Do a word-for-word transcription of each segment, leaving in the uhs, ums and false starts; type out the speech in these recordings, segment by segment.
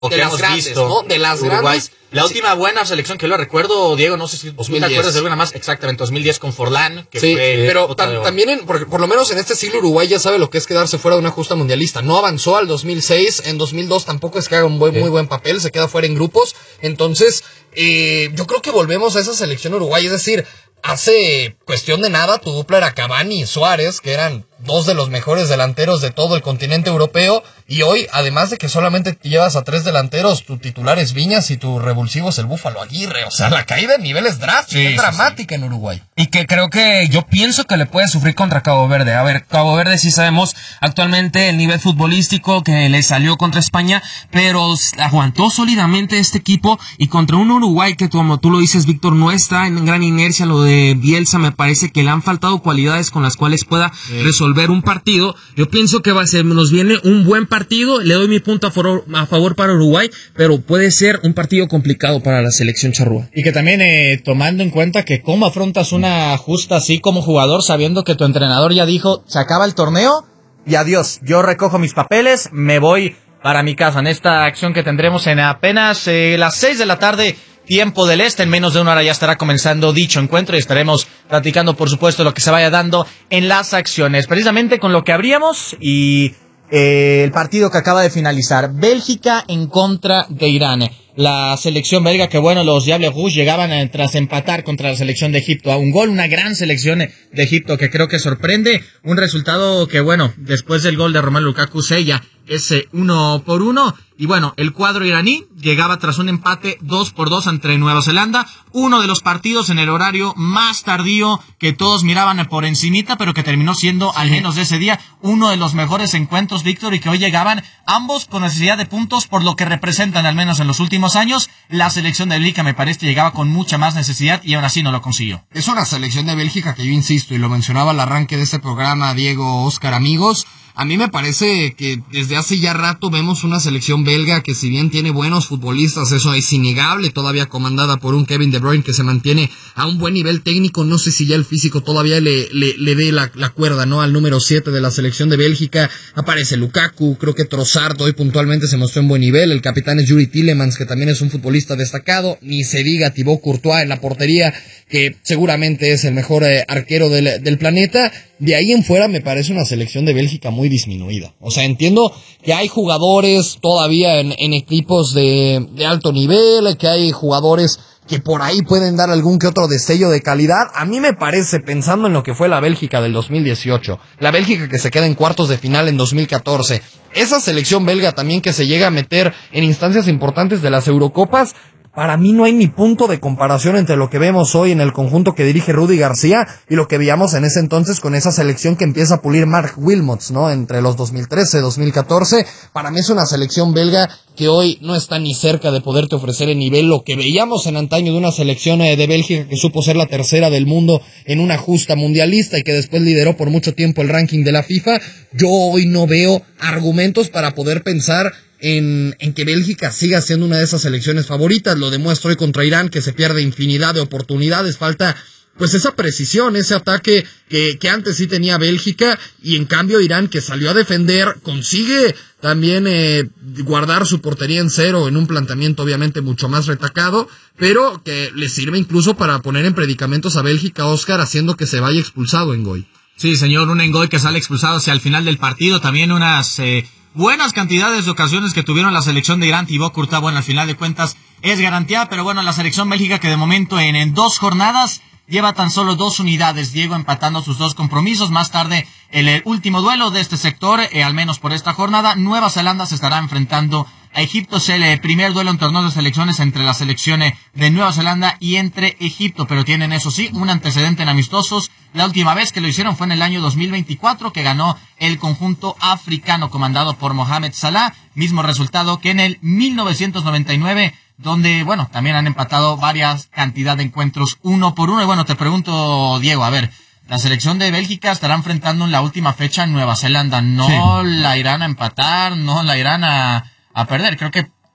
de las grandes, ¿no? De las Uruguay. grandes. La última buena selección que lo recuerdo, Diego, no sé si tú te acuerdas de alguna más, exactamente, dos mil diez con Forlán, que sí, fue pero tam, también, en, por, por lo menos en este siglo, Uruguay ya sabe lo que es quedarse fuera de una justa mundialista. No avanzó al dos mil seis, en dos mil dos tampoco es que haga un buen, sí. muy buen papel, se queda fuera en grupos. Entonces, eh, yo creo que volvemos a esa selección Uruguay, es decir, hace cuestión de nada tu dupla era Cavani y Suárez, que eran dos de los mejores delanteros de todo el continente europeo, y hoy, además de que solamente te llevas a tres delanteros, tu titular es Viñas y tu revulsivo es el Búfalo Aguirre. O sea, la caída de nivel es drástica, sí, es sí, dramática sí. en Uruguay. Y que creo que yo pienso que le puede sufrir contra Cabo Verde. A ver, Cabo Verde sí sabemos actualmente el nivel futbolístico que le salió contra España, pero aguantó sólidamente este equipo, y contra un Uruguay que, como tú lo dices, Víctor, no está en gran inercia. Lo de Bielsa me parece que le han faltado cualidades con las cuales pueda sí. resolver un partido. Yo pienso que va a ser, nos viene un buen partido, le doy mi punto a favor, a favor para Uruguay, pero puede ser un partido complicado para la selección charrúa. Y que también eh, tomando en cuenta que cómo afrontas una justa así como jugador, sabiendo que tu entrenador ya dijo, se acaba el torneo y adiós, yo recojo mis papeles, me voy para mi casa, en esta acción que tendremos en apenas eh, las seis de la tarde, tiempo del este. En menos de una hora ya estará comenzando dicho encuentro y estaremos platicando, por supuesto, lo que se vaya dando en las acciones. Precisamente con lo que abríamos y eh, el partido que acaba de finalizar. Bélgica en contra de Irán. La selección belga, que bueno, los Diables Rouges llegaban a, tras empatar contra la selección de Egipto a un gol, una gran selección de Egipto que creo que sorprende, un resultado que bueno, después del gol de Romelu Lukaku sella ese uno por uno, y bueno, el cuadro iraní llegaba tras un empate dos por dos entre Nueva Zelanda, uno de los partidos en el horario más tardío que todos miraban por encimita, pero que terminó siendo, al menos de ese día, uno de los mejores encuentros, Víctor, y que hoy llegaban ambos con necesidad de puntos por lo que representan, al menos en los últimos años. La selección de Bélgica me parece que llegaba con mucha más necesidad y aún así no lo consiguió. Es una selección de Bélgica que yo insisto, y lo mencionaba al arranque de este programa, Diego, Oscar, amigos, a mí me parece que desde hace ya rato vemos una selección belga que si bien tiene buenos futbolistas, eso es innegable, todavía comandada por un Kevin De Bruyne que se mantiene a un buen nivel técnico, no sé si ya el físico todavía le, le, le dé la, la cuerda, ¿no? Al número siete de la selección de Bélgica, aparece Lukaku, creo que Trossard hoy puntualmente se mostró en buen nivel, el capitán es Yuri Tillemans, que también es un futbolista destacado, ni se diga Thibaut Courtois en la portería, que seguramente es el mejor eh, arquero del, del planeta. De ahí en fuera me parece una selección de Bélgica muy disminuida. O sea, entiendo que hay jugadores todavía en, en equipos de, de alto nivel, que hay jugadores que por ahí pueden dar algún que otro destello de calidad. A mí me parece, pensando en lo que fue la Bélgica del dos mil dieciocho, la Bélgica que se queda en cuartos de final en dos mil catorce, esa selección belga también que se llega a meter en instancias importantes de las Eurocopas, para mí no hay ni punto de comparación entre lo que vemos hoy en el conjunto que dirige Rudy García y lo que veíamos en ese entonces con esa selección que empieza a pulir Mark Wilmots, ¿no? Entre los dos mil trece, dos mil catorce. Para mí es una selección belga que hoy no está ni cerca de poderte ofrecer el nivel lo que veíamos en antaño de una selección de Bélgica que supo ser la tercera del mundo en una justa mundialista y que después lideró por mucho tiempo el ranking de la FIFA. Yo hoy no veo argumentos para poder pensar En, en que Bélgica siga siendo una de esas selecciones favoritas. Lo demuestra hoy contra Irán, que se pierde infinidad de oportunidades, falta pues esa precisión, ese ataque que, que antes sí tenía Bélgica, y en cambio Irán, que salió a defender, consigue también eh, guardar su portería en cero en un planteamiento obviamente mucho más retacado, pero que le sirve incluso para poner en predicamentos a Bélgica, Oscar, haciendo que se vaya expulsado Ngoy. Sí, señor, un Ngoy que sale expulsado hacia el final del partido, también unas eh, buenas cantidades de ocasiones que tuvieron la selección de Irán. Thibaut Courtois, bueno, al final de cuentas es garantía, pero bueno, la selección Bélgica que de momento en, en dos jornadas lleva tan solo dos unidades, Diego, empatando sus dos compromisos. Más tarde, el, el último duelo de este sector, eh, al menos por esta jornada, Nueva Zelanda se estará enfrentando a Egipto. Es el eh, primer duelo en torneo de selecciones entre la selección eh, de Nueva Zelanda y entre Egipto, pero tienen, eso sí, un antecedente en amistosos. La última vez que lo hicieron fue en el año dos mil veinticuatro, que ganó el conjunto africano comandado por Mohamed Salah, mismo resultado que en el mil novecientos noventa y nueve, donde, bueno, también han empatado varias cantidad de encuentros uno por uno. Y bueno, te pregunto, Diego, a ver, la selección de Bélgica estará enfrentando en la última fecha en Nueva Zelanda. No sí. la irán a empatar, no la irán a, a perder. Creo que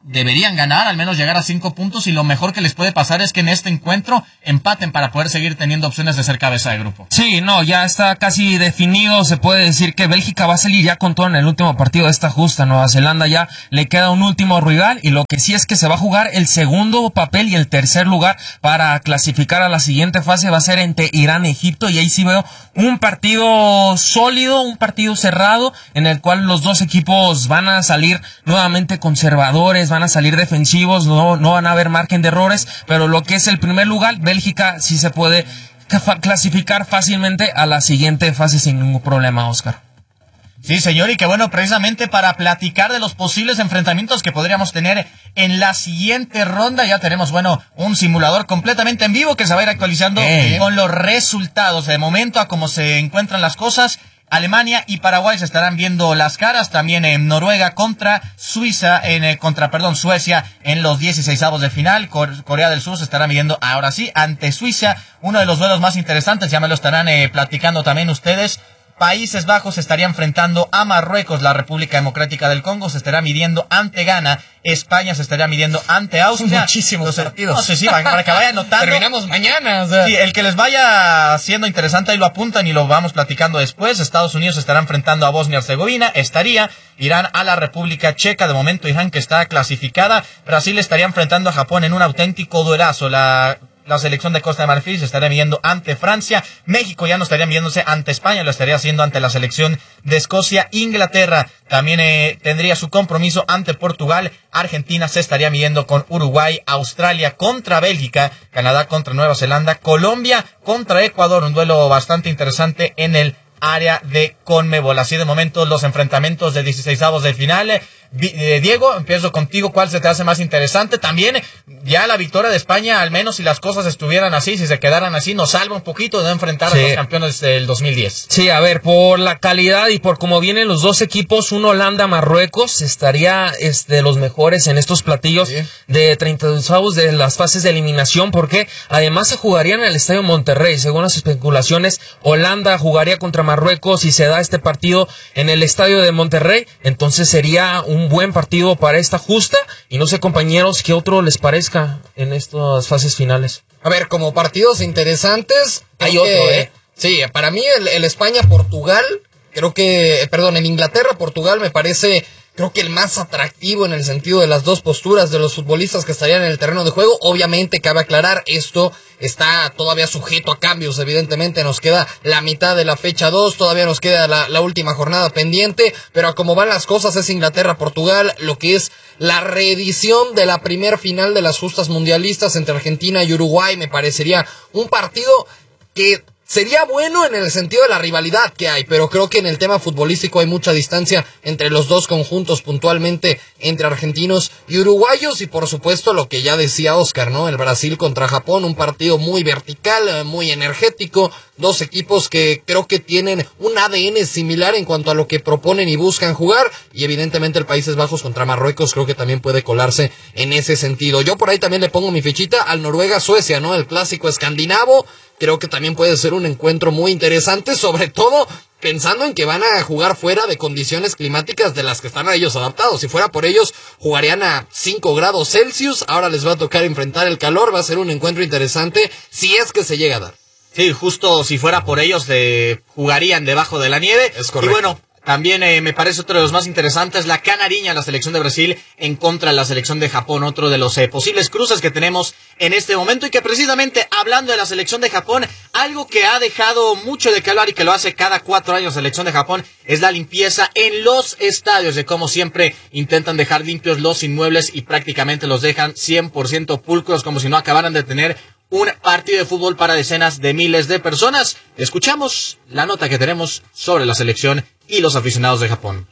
deberían ganar, al menos llegar a cinco puntos, y lo mejor que les puede pasar es que en este encuentro empaten para poder seguir teniendo opciones de ser cabeza de grupo. Sí, no, ya está casi definido, se puede decir que Bélgica va a salir ya con todo en el último partido de esta justa. Nueva Zelanda ya le queda un último rival, y lo que sí es que se va a jugar el segundo papel y el tercer lugar para clasificar a la siguiente fase, va a ser entre Irán y Egipto, y ahí sí veo un partido sólido, un partido cerrado, en el cual los dos equipos van a salir nuevamente conservadores, van a salir defensivos, no, no van a haber margen de errores, pero lo que es el primer lugar, Bélgica sí se puede clasificar fácilmente a la siguiente fase sin ningún problema, Oscar. Sí, señor, y que bueno, precisamente para platicar de los posibles enfrentamientos que podríamos tener en la siguiente ronda, ya tenemos, bueno, un simulador completamente en vivo que se va a ir actualizando eh. con los resultados. De momento, a cómo se encuentran las cosas, Alemania y Paraguay se estarán viendo las caras, también en Noruega contra Suiza, en eh, contra, perdón, Suecia en los dieciseisavos de final, Cor- Corea del Sur se estará midiendo ahora sí ante Suiza, uno de los duelos más interesantes, ya me lo estarán eh, platicando también ustedes. Países Bajos se estaría enfrentando a Marruecos, la República Democrática del Congo se estará midiendo ante Ghana, España se estaría midiendo ante Austria. Muchísimos Entonces, partidos. No sé, sí, para, para que vayan notando. Terminamos mañana. O sea. Sí, el que les vaya siendo interesante ahí lo apuntan y lo vamos platicando después. Estados Unidos se estará enfrentando a Bosnia-Herzegovina, estaría Irán a la República Checa, de momento Irán que está clasificada, Brasil estaría enfrentando a Japón en un auténtico duelazo, la... La selección de Costa de Marfil se estaría midiendo ante Francia. México ya no estaría midiéndose ante España, lo estaría haciendo ante la selección de Escocia. Inglaterra también eh, tendría su compromiso ante Portugal. Argentina se estaría midiendo con Uruguay. Australia contra Bélgica. Canadá contra Nueva Zelanda. Colombia contra Ecuador. Un duelo bastante interesante en el área de Conmebol. Así de momento los enfrentamientos de dieciseisavos de final. Eh, Diego, empiezo contigo. ¿Cuál se te hace más interesante? También ya la victoria de España, al menos si las cosas estuvieran así, si se quedaran así, nos salva un poquito de no enfrentar sí. a los campeones del dos mil diez. Sí, a ver, por la calidad y por cómo vienen los dos equipos, un Holanda-Marruecos estaría es, de los mejores en estos platillos sí. de treinta y dos avos de las fases de eliminación, porque además se jugarían en el Estadio Monterrey. Según las especulaciones, Holanda jugaría contra Marruecos y se da este partido en el Estadio de Monterrey, entonces sería un buen partido para esta justa. Y no sé, compañeros, ¿qué otro les parezca en estas fases finales? A ver, como partidos interesantes, hay otro, que, ¿eh? Sí, para mí el, el España-Portugal, creo que, perdón, el Inglaterra-Portugal me parece, creo que el más atractivo en el sentido de las dos posturas de los futbolistas que estarían en el terreno de juego. Obviamente, cabe aclarar, esto está todavía sujeto a cambios, evidentemente nos queda la mitad de la fecha dos, todavía nos queda la, la última jornada pendiente, pero a como van las cosas es Inglaterra-Portugal, lo que es la reedición de la primer final de las justas mundialistas entre Argentina y Uruguay. Me parecería un partido que sería bueno en el sentido de la rivalidad que hay, pero creo que en el tema futbolístico hay mucha distancia entre los dos conjuntos, puntualmente entre argentinos y uruguayos, y por supuesto lo que ya decía Oscar, ¿no? El Brasil contra Japón, un partido muy vertical, muy energético, dos equipos que creo que tienen un A D N similar en cuanto a lo que proponen y buscan jugar, y evidentemente el Países Bajos contra Marruecos creo que también puede colarse en ese sentido. Yo por ahí también le pongo mi fichita al Noruega-Suecia, ¿no? El clásico escandinavo. Creo que también puede ser un encuentro muy interesante, sobre todo pensando en que van a jugar fuera de condiciones climáticas de las que están a ellos adaptados. Si fuera por ellos, jugarían a cinco grados Celsius, ahora les va a tocar enfrentar el calor, va a ser un encuentro interesante si es que se llega a dar. Sí, justo si fuera por ellos, de, jugarían debajo de la nieve. Es correcto. Y bueno, también eh, me parece otro de los más interesantes, la canariña, la selección de Brasil en contra de la selección de Japón, otro de los eh, posibles cruces que tenemos en este momento, y que precisamente hablando de la selección de Japón, algo que ha dejado mucho de que hablar y que lo hace cada cuatro años la selección de Japón es la limpieza en los estadios, de cómo siempre intentan dejar limpios los inmuebles y prácticamente los dejan cien por ciento pulcros, como si no acabaran de tener un partido de fútbol para decenas de miles de personas. Escuchamos la nota que tenemos sobre la selección y los aficionados de Japón.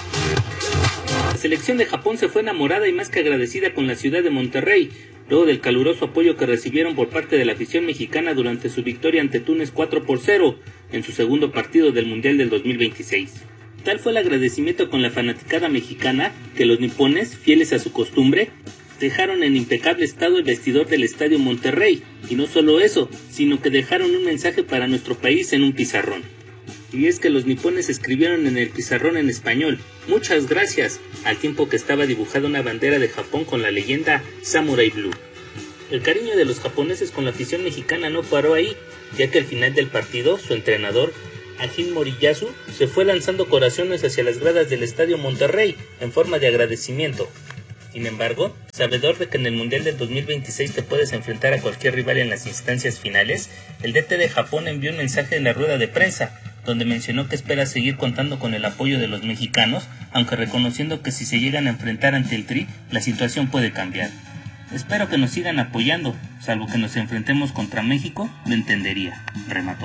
La selección de Japón se fue enamorada y más que agradecida con la ciudad de Monterrey, luego del caluroso apoyo que recibieron por parte de la afición mexicana durante su victoria ante Túnez cuatro por cero en su segundo partido del Mundial del dos mil veintiséis. Tal fue el agradecimiento con la fanaticada mexicana que los nipones, fieles a su costumbre, dejaron en impecable estado el vestidor del Estadio Monterrey, y no solo eso, sino que dejaron un mensaje para nuestro país en un pizarrón. y es que los nipones escribieron en el pizarrón en español, muchas gracias, al tiempo que estaba dibujada una bandera de Japón con la leyenda Samurai Blue. El cariño de los japoneses con la afición mexicana no paró ahí, ya que al final del partido, su entrenador, Ajin Moriyasu, se fue lanzando corazones hacia las gradas del Estadio Monterrey en forma de agradecimiento. Sin embargo, sabedor de que en el Mundial del dos mil veintiséis te puedes enfrentar a cualquier rival en las instancias finales, el D T de Japón envió un mensaje en la rueda de prensa, donde mencionó que espera seguir contando con el apoyo de los mexicanos, aunque reconociendo que si se llegan a enfrentar ante el Tri, la situación puede cambiar. Espero que nos sigan apoyando, salvo que nos enfrentemos contra México, lo entendería, remató.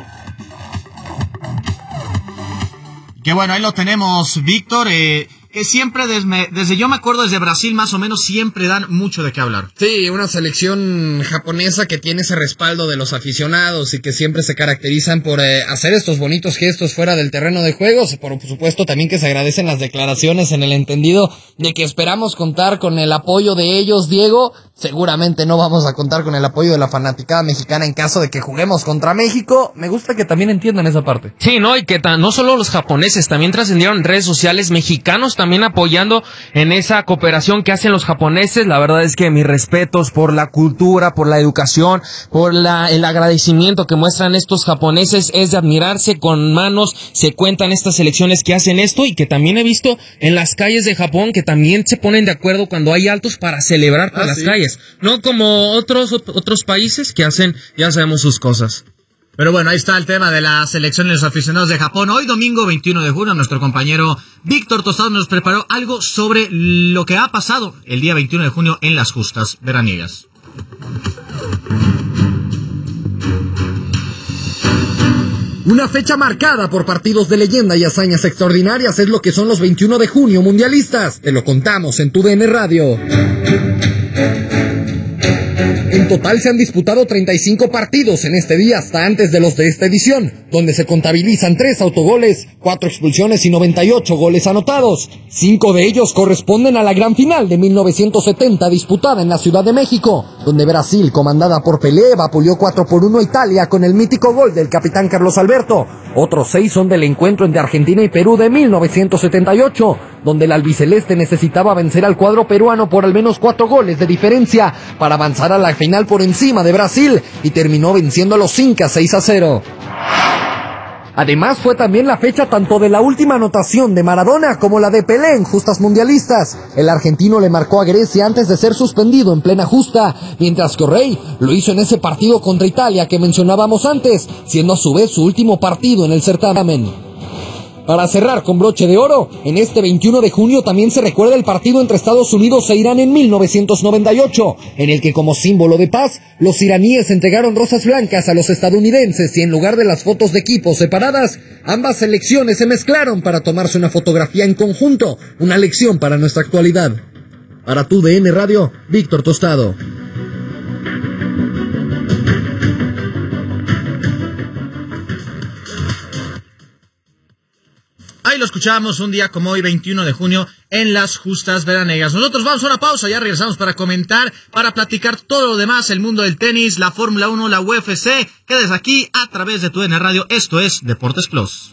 Que bueno, ahí lo tenemos, Víctor, eh, que siempre desde, desde yo me acuerdo desde Brasil más o menos siempre dan mucho de qué hablar. Sí, una selección japonesa que tiene ese respaldo de los aficionados y que siempre se caracterizan por eh, hacer estos bonitos gestos fuera del terreno de juegos. Por supuesto también que se agradecen las declaraciones en el entendido de que esperamos contar con el apoyo de ellos, Diego. Seguramente no vamos a contar con el apoyo de la fanaticada mexicana en caso de que juguemos contra México. Me gusta que también entiendan esa parte. Sí, no, y que ta- no solo los japoneses, también trascendieron en redes sociales mexicanos también apoyando en esa cooperación que hacen los japoneses. La verdad es que mis respetos por la cultura, por la educación, por la, el agradecimiento que muestran estos japoneses es de admirarse. Con manos se cuentan estas selecciones que hacen esto y que también he visto en las calles de Japón que también se ponen de acuerdo cuando hay altos para celebrar por Ah, las sí. calles. No como otros otros países que hacen, ya sabemos sus cosas. Pero bueno, ahí está el tema de la selección de los aficionados de Japón. Hoy domingo veintiuno de junio, nuestro compañero Víctor Tostado nos preparó algo sobre lo que ha pasado el día veintiuno de junio en las justas veraniegas. Una fecha marcada por partidos de leyenda y hazañas extraordinarias es lo que son los veintiuno de junio mundialistas. Te lo contamos en tu D N Radio. En total se han disputado treinta y cinco partidos en este día hasta antes de los de esta edición, donde se contabilizan tres autogoles, cuatro expulsiones y noventa y ocho goles anotados. Cinco de ellos corresponden a la gran final de mil novecientos setenta disputada en la Ciudad de México, donde Brasil, comandada por Pelé, vapuleó cuatro por uno a Italia con el mítico gol del capitán Carlos Alberto. Otros seis son del encuentro entre Argentina y Perú de mil novecientos setenta y ocho, donde el albiceleste necesitaba vencer al cuadro peruano por al menos cuatro goles de diferencia para avanzar a la final por encima de Brasil y terminó venciendo a los incas seis a cero. Además fue también la fecha tanto de la última anotación de Maradona como la de Pelé en justas mundialistas. El argentino le marcó a Grecia antes de ser suspendido en plena justa, mientras que O'Reilly lo hizo en ese partido contra Italia que mencionábamos antes, siendo a su vez su último partido en el certamen. Para cerrar con broche de oro, en este veintiuno de junio también se recuerda el partido entre Estados Unidos e Irán en mil novecientos noventa y ocho, en el que como símbolo de paz, los iraníes entregaron rosas blancas a los estadounidenses y en lugar de las fotos de equipos separadas, ambas selecciones se mezclaron para tomarse una fotografía en conjunto, una lección para nuestra actualidad. Para tu D N Radio, Víctor Tostado. Ahí lo escuchamos un día como hoy, veintiuno de junio, en las justas veraniegas. Nosotros vamos a una pausa, ya regresamos para comentar, para platicar todo lo demás, el mundo del tenis, la Fórmula uno, la U F C. Quedes aquí a través de tu D N Radio. Esto es Deportes Plus.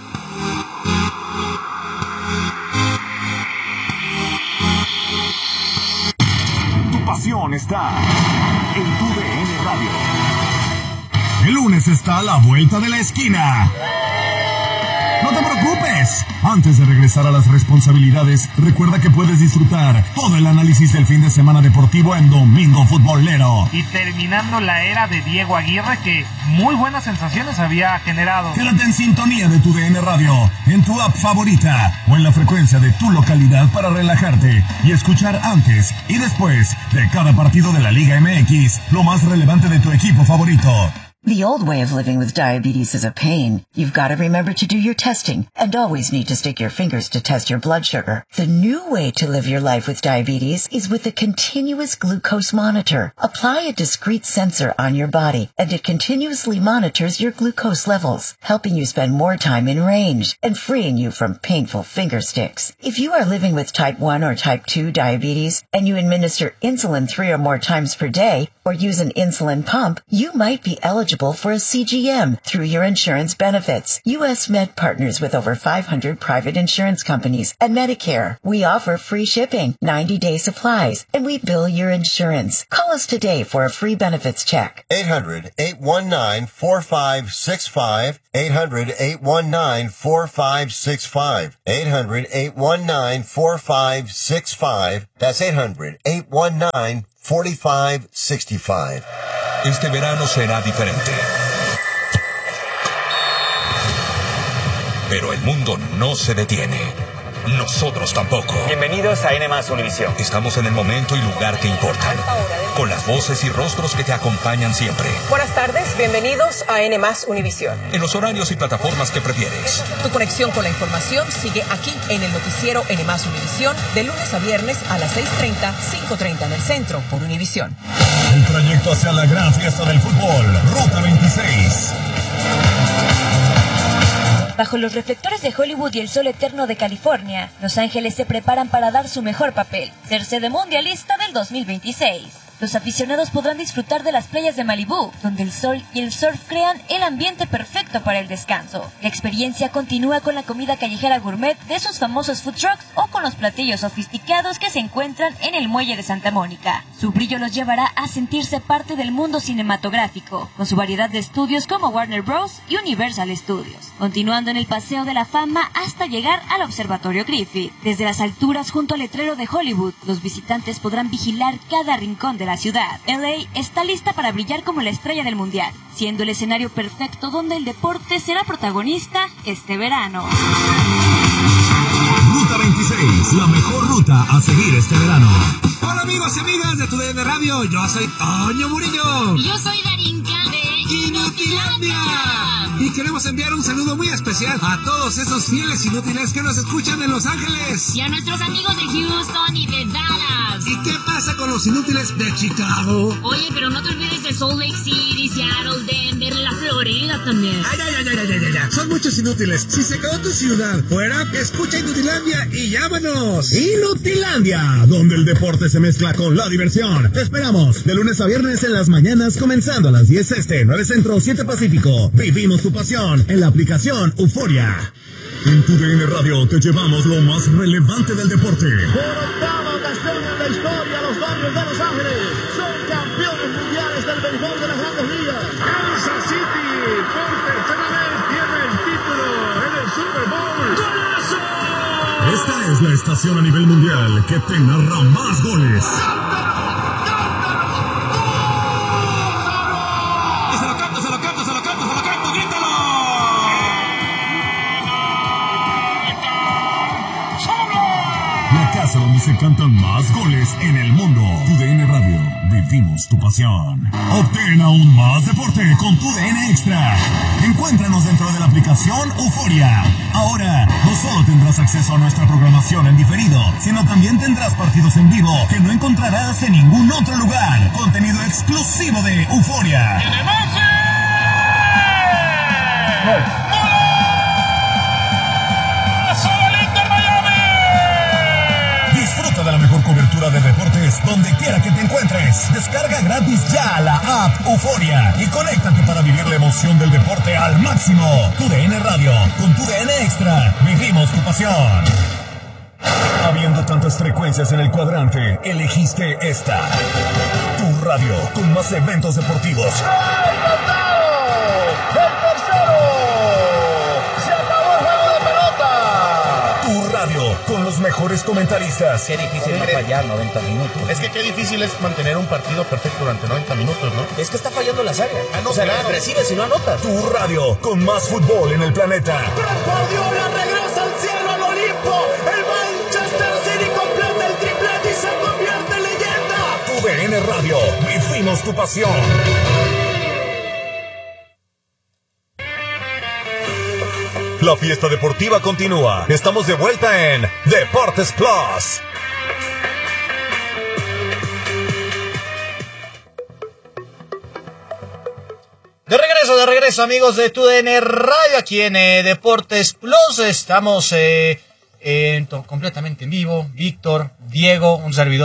Tu pasión está en tu D N Radio. El lunes está a la vuelta de la esquina. No te preocupes. Antes de regresar a las responsabilidades, recuerda que puedes disfrutar todo el análisis del fin de semana deportivo en Domingo Futbolero. Y terminando la era de Diego Aguirre, que muy buenas sensaciones había generado. Quédate en sintonía de tu D N Radio, en tu app favorita o en la frecuencia de tu localidad para relajarte y escuchar antes y después de cada partido de la Liga M X lo más relevante de tu equipo favorito. The old way of living with diabetes is a pain. You've got to remember to do your testing and always need to stick your fingers to test your blood sugar. The new way to live your life with diabetes is with a continuous glucose monitor. Apply a discrete sensor on your body and it continuously monitors your glucose levels, helping you spend more time in range and freeing you from painful finger sticks. If you are living with type one or type two diabetes and you administer insulin three or more times per day or use an insulin pump, you might be eligible eligible for a C G M through your insurance benefits. U S Med partners with over five hundred private insurance companies and Medicare. We offer free shipping, ninety-day supplies, and we bill your insurance. Call us today for a free benefits check. eight hundred, eight one nine, four five six five. eight hundred, eight one nine, four five six five. eight hundred, eight one nine, four five six five. That's eight hundred, eight one nine, four five six five. Este verano será diferente. Pero el mundo no se detiene. Nosotros tampoco. Bienvenidos a N más Univisión. Estamos en el momento y lugar que importan, con las voces y rostros que te acompañan siempre. Buenas tardes, bienvenidos a N más Univisión. En los horarios y plataformas que prefieres. Tu conexión con la información sigue aquí en el noticiero N más Univisión, de lunes a viernes a las seis treinta, cinco treinta en el centro, por Univisión. El trayecto hacia la gran fiesta del fútbol, Ruta veintiséis. Bajo los reflectores de Hollywood y el sol eterno de California, Los Ángeles se preparan para dar su mejor papel, ser sede mundialista del dos mil veintiséis. Los aficionados podrán disfrutar de las playas de Malibú, donde el sol y el surf crean el ambiente perfecto para el descanso. La experiencia continúa con la comida callejera gourmet de sus famosos food trucks o con los platillos sofisticados que se encuentran en el muelle de Santa Mónica. Su brillo los llevará a sentirse parte del mundo cinematográfico, con su variedad de estudios como Warner Bros. Y Universal Studios, continuando en el Paseo de la Fama hasta llegar al Observatorio Griffith. Desde las alturas junto al letrero de Hollywood, los visitantes podrán vigilar cada rincón de la ciudad. L A está lista para brillar como la estrella del mundial, siendo el escenario perfecto donde el deporte será protagonista este verano. Ruta veintiséis, la mejor ruta a seguir este verano. Hola amigos y amigas de Tu D N Radio, yo soy Toño Murillo. Y yo soy Darinka de Inutilandia. Y queremos enviar un saludo muy especial a todos esos fieles inútiles que nos escuchan en Los Ángeles. Y a nuestros amigos de Houston y de Dallas. ¿Y qué pasa con los inútiles de Chicago? Oye, pero no te olvides de Salt Lake City, Seattle, Denver, la Florida también. Ay, ay, ay, ay, ay, ay, ay. Son muchos inútiles. Si se quedó tu ciudad fuera, escucha Inutilandia y llámanos. Inutilandia, donde el deporte se mezcla con la diversión. Te esperamos de lunes a viernes en las mañanas, comenzando a las diez este, nueve centro, siete pacífico. Vivimos tu pasión en la aplicación Euforia. En Tu D N Radio te llevamos lo más relevante del deporte. Por octava ocasión en la historia, los Dodgers de Los Ángeles son campeones mundiales del béisbol de las Grandes Ligas. Kansas City por tercera vez tiene el título en el Super Bowl. ¡Golazo! Esta es la estación a nivel mundial que te narra más goles. Y se lo canto, se lo canto, se lo canto, se lo canto, grítalo. La casa donde se cantan más goles en el mundo. Tu D N Radio, vivimos tu pasión. Obtén aún más deporte con Tu D N Extra. Encuéntranos dentro de la aplicación Euforia. Ahora, no solo tendrás acceso a nuestra programación en diferido, sino también tendrás partidos en vivo que no encontrarás en ningún otro lugar. Contenido exclusivo de Euforia. Disfruta de la mejor cobertura de deportes donde quiera que te encuentres. Descarga gratis ya la app Euforia y conéctate para vivir la emoción del deporte al máximo. Tu D N Radio, con Tu D N Extra, vivimos tu pasión. Habiendo tantas frecuencias en el cuadrante, elegiste esta. Tu radio, con más eventos deportivos. Con los mejores comentaristas. Qué difícil es fallar noventa minutos. Es que qué difícil es mantener un partido perfecto durante noventa minutos, ¿no? Es que está fallando la saga. Ah, no, o sea, claro. recibe si no anotas. Tu radio, con más fútbol en el planeta. Pep Guardiola regresa al cielo, al Olimpo. El Manchester City completa el triplete y se convierte en leyenda. Tu D N Radio, vivimos tu pasión. La fiesta deportiva continúa. Estamos de vuelta en Deportes Plus. De regreso, de regreso, amigos de Tu D N Radio, aquí en eh, Deportes Plus. Estamos eh, eh, to- completamente en vivo. Víctor, Diego, un servidor,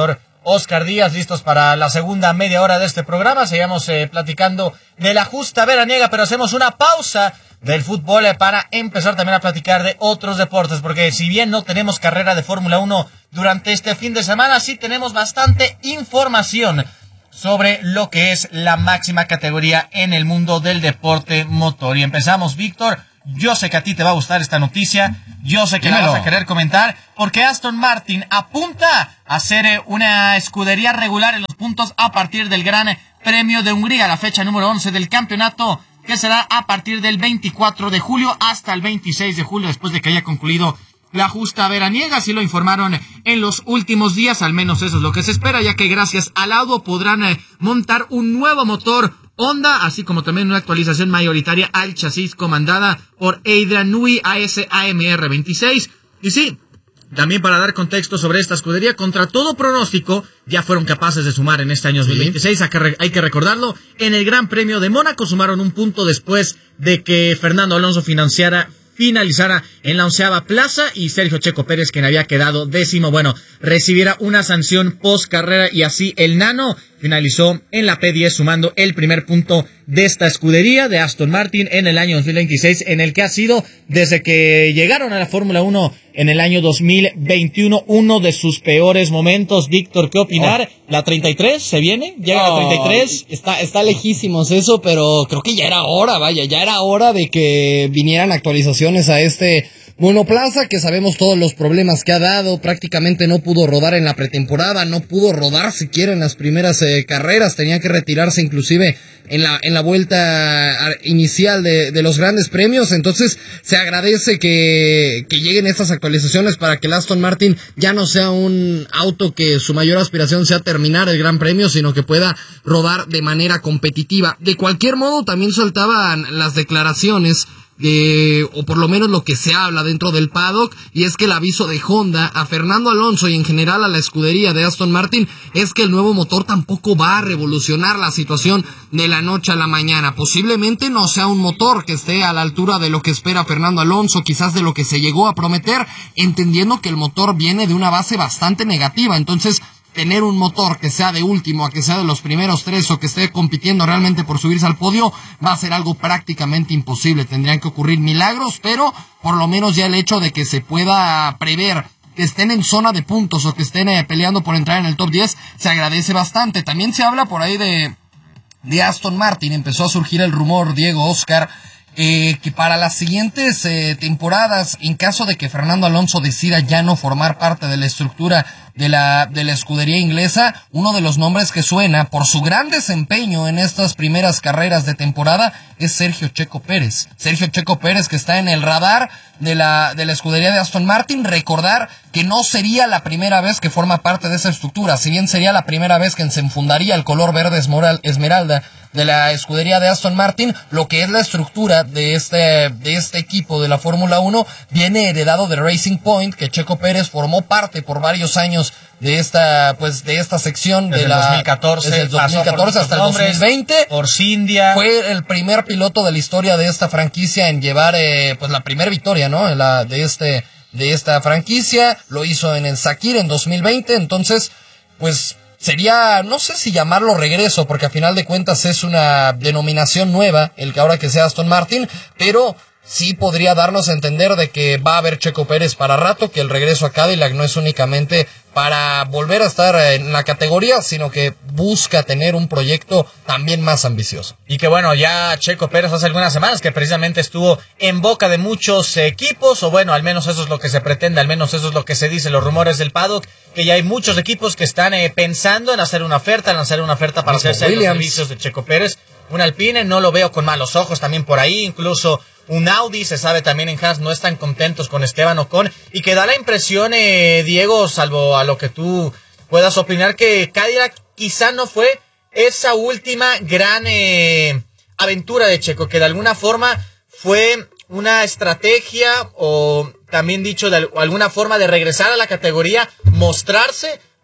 Oscar Díaz, listos para la segunda media hora de este programa. Seguimos eh, platicando de la justa veraniega, pero hacemos una pausa del fútbol eh, para empezar también a platicar de otros deportes, porque si bien no tenemos carrera de Fórmula uno durante este fin de semana, sí tenemos bastante información sobre lo que es la máxima categoría en el mundo del deporte motor. Y empezamos, Víctor. Yo sé que a ti te va a gustar esta noticia, yo sé que Dímelo. la vas a querer comentar, porque Aston Martin apunta a ser una escudería regular en los puntos a partir del Gran Premio de Hungría, la fecha número once del campeonato, que será a partir del veinticuatro de julio hasta el veintiséis de julio, después de que haya concluido la justa veraniega. Así lo informaron en los últimos días, al menos eso es lo que se espera, ya que gracias al auto podrán eh, montar un nuevo motor Honda, así como también una actualización mayoritaria al chasis comandada por Adrian Newey A S A M R veintiséis. Y sí, también para dar contexto sobre esta escudería, contra todo pronóstico, ya fueron capaces de sumar en este año dos mil veintiséis, hay que, re- hay que recordarlo, en el Gran Premio de Mónaco sumaron un punto después de que Fernando Alonso financiara finalizara en la onceava plaza y Sergio Checo Pérez, quien había quedado décimo, bueno, recibiera una sanción post carrera y así el nano finalizó en la P diez sumando el primer punto de esta escudería de Aston Martin en el año dos mil veintiséis, en el que ha sido desde que llegaron a la Fórmula uno en el año dos mil veintiuno uno de sus peores momentos. Víctor, ¿qué opinar? Oh. ¿La treinta y tres se viene? ¿Llega Oh, la treinta y tres? Está, está lejísimos eso, pero creo que ya era hora, vaya, ya era hora de que vinieran actualizaciones a este monoplaza, que sabemos todos los problemas que ha dado. Prácticamente no pudo rodar en la pretemporada, no pudo rodar siquiera en las primeras eh, carreras, tenía que retirarse inclusive en la en la vuelta inicial de, de los grandes premios. Entonces se agradece que, que lleguen estas actualizaciones para que el Aston Martin ya no sea un auto que su mayor aspiración sea terminar el Gran Premio, sino que pueda rodar de manera competitiva. De cualquier modo, también saltaban las declaraciones de, o por lo menos lo que se habla dentro del paddock, y es que el aviso de Honda a Fernando Alonso y en general a la escudería de Aston Martin es que el nuevo motor tampoco va a revolucionar la situación de la noche a la mañana. Posiblemente no sea un motor que esté a la altura de lo que espera Fernando Alonso, quizás de lo que se llegó a prometer, entendiendo que el motor viene de una base bastante negativa. Entonces tener un motor que sea de último, a que sea de los primeros tres o que esté compitiendo realmente por subirse al podio, va a ser algo prácticamente imposible. Tendrían que ocurrir milagros, pero por lo menos ya el hecho de que se pueda prever que estén en zona de puntos o que estén eh, peleando por entrar en el top diez, se agradece bastante. También se habla por ahí de, de Aston Martin. Empezó a surgir el rumor, Diego, Oscar, Eh, que para las siguientes eh, temporadas, en caso de que Fernando Alonso decida ya no formar parte de la estructura de la, de la escudería inglesa, uno de los nombres que suena por su gran desempeño en estas primeras carreras de temporada es Sergio Checo Pérez. Sergio Checo Pérez, que está en el radar de la, de la escudería de Aston Martin. Recordar que no sería la primera vez que forma parte de esa estructura, si bien sería la primera vez que se enfundaría el color verde esmeralda de la escudería de Aston Martin. Lo que es la estructura de este, de este equipo de la Fórmula uno viene heredado de Racing Point, que Checo Pérez formó parte por varios años de esta, pues, de esta sección desde de la, el dos mil catorce, desde el dos mil catorce hasta el dos mil veinte. Por India. Fue el primer piloto de la historia de esta franquicia en llevar, eh, pues, la primera victoria, ¿no? En la, de este, de esta franquicia. Lo hizo en el Sakir en dos mil veinte. Entonces, pues, sería, no sé si llamarlo regreso, porque a final de cuentas es una denominación nueva, el que ahora que sea Aston Martin, pero sí podría darnos a entender de que va a haber Checo Pérez para rato, que el regreso a Cadillac no es únicamente para volver a estar en la categoría, sino que busca tener un proyecto también más ambicioso. Y que bueno, ya Checo Pérez hace algunas semanas que precisamente estuvo en boca de muchos equipos, o bueno, al menos eso es lo que se pretende, al menos eso es lo que se dice, los rumores del paddock, que ya hay muchos equipos que están eh, pensando en hacer una oferta, en hacer una oferta para hacerse a los servicios de Checo Pérez. Un Alpine no lo veo con malos ojos también por ahí, incluso un Audi, se sabe también en Haas no están contentos con Esteban Ocon, y que da la impresión, eh, Diego, salvo a lo que tú puedas opinar, que Cadillac quizá no fue esa última gran eh, aventura de Checo, que de alguna forma fue una estrategia, o también dicho de alguna forma, de regresar a la categoría, mostrarse